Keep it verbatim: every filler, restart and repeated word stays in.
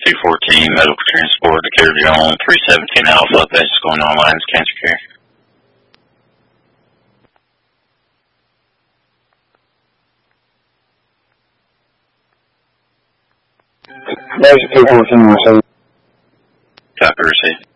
two fourteen medical transport to carry on three seventeen Alpha. That's going on lines cancer care. There's two fourteen received. Copy received.